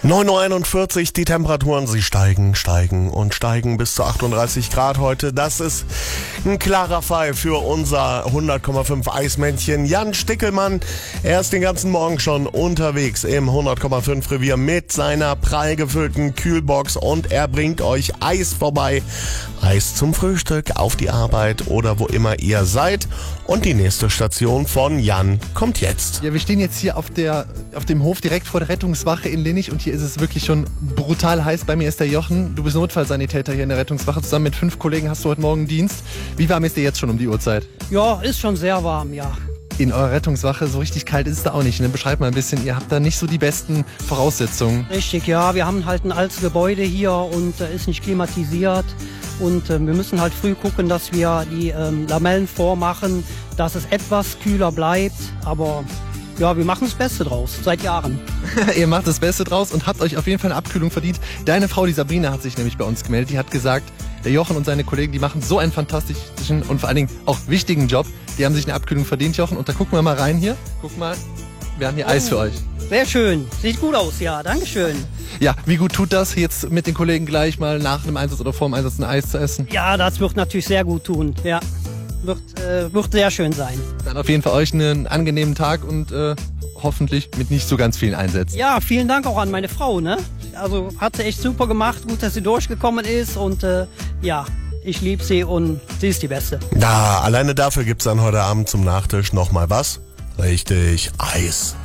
9:41 Uhr, die Temperaturen, sie steigen bis zu 38 Grad heute. Das ist ein klarer Fall für unser 100,5 Eismännchen Jan Stickelmann. Er ist den ganzen Morgen schon unterwegs im 100,5 Revier mit seiner prall gefüllten Kühlbox und er bringt euch Eis vorbei. Eis zum Frühstück, auf die Arbeit oder wo immer ihr seid. Und die nächste Station von Jan kommt jetzt. Ja, wir stehen jetzt hier auf dem Hof direkt vor der Rettungswache in Linnich und hier ist es wirklich schon brutal heiß. Bei mir ist der Jochen. Du bist Notfallsanitäter hier in der Rettungswache. Zusammen mit 5 Kollegen hast du heute Morgen Dienst. Wie warm ist dir jetzt schon um die Uhrzeit? Ja, ist schon sehr warm, ja. In eurer Rettungswache, so richtig kalt ist es da auch nicht. Ne? Beschreib mal ein bisschen, ihr habt da nicht so die besten Voraussetzungen. Richtig, ja. Wir haben halt ein altes Gebäude hier und ist nicht klimatisiert. Und wir müssen halt früh gucken, dass wir die Lamellen vormachen, dass es etwas kühler bleibt. Aber ja, wir machen das Beste draus, seit Jahren. Ihr macht das Beste draus und habt euch auf jeden Fall eine Abkühlung verdient. Deine Frau, die Sabrina, hat sich nämlich bei uns gemeldet. Die hat gesagt, der Jochen und seine Kollegen, die machen so einen fantastischen und vor allen Dingen auch wichtigen Job. Die haben sich eine Abkühlung verdient, Jochen. Und da gucken wir mal rein hier. Guck mal, wir haben hier Eis für euch. Sehr schön. Sieht gut aus, ja. Dankeschön. Ja, wie gut tut das, jetzt mit den Kollegen gleich mal nach einem Einsatz oder vor dem Einsatz ein Eis zu essen? Ja, das wird natürlich sehr gut tun. Ja, wird sehr schön sein. Dann auf jeden Fall euch einen angenehmen Tag und hoffentlich mit nicht so ganz vielen Einsätzen. Ja, vielen Dank auch an meine Frau, ne? Also hat sie echt super gemacht. Gut, dass sie durchgekommen ist und ja, ich liebe sie und sie ist die Beste. Ja, alleine dafür gibt's dann heute Abend zum Nachtisch nochmal was? Richtig, Eis.